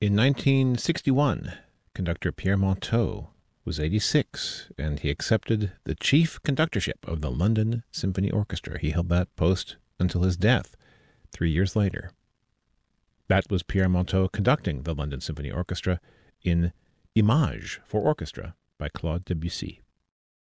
In 1961, conductor Pierre Monteux was 86, and he accepted the chief conductorship of the London Symphony Orchestra. He held that post until his death 3 years later. That was Pierre Monteux conducting the London Symphony Orchestra in Images for Orchestra by Claude Debussy.